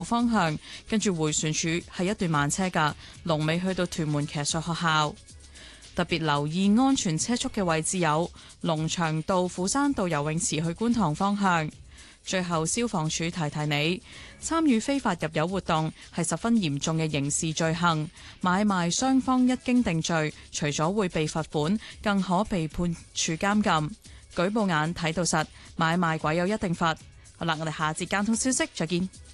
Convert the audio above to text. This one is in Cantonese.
方向，跟住迴旋處係一段慢車㗎，龍尾去到屯門騎術學校。特別留意安全車速嘅位置有龍翔道、虎山道游泳池去觀塘方向。最後，消防處提提你，參與非法入油活動係十分嚴重嘅刑事罪行，買賣雙方一經定罪，除咗會被罰款，更可被判處監禁。舉報眼睇到實，買賣鬼有一定罰。好啦，我哋下節交通消息再見。